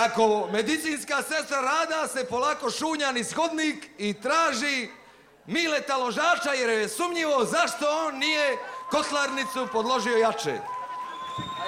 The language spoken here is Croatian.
Kako medicinska sestra Rada se polako šunja niz hodnik i traži Mileta ložača jer je sumnjivo zašto on nije kotlarnicu podložio jače.